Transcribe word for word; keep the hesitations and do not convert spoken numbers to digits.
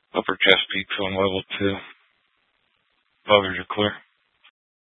Upper Chesapeake on level two. Buggers are clear.